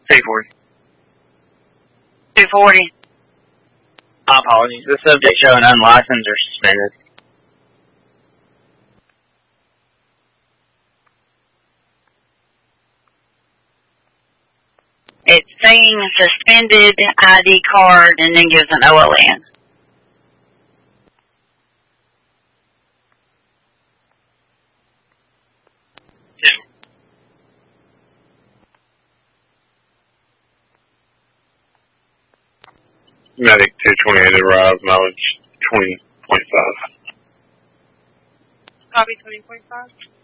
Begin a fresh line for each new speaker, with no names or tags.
240.
240.
My apologies. The subject showing unlicensed or suspended.
It's saying suspended ID card and then gives an OLN.
Medic 228 arrived, mileage 20.5.
Copy 20.5.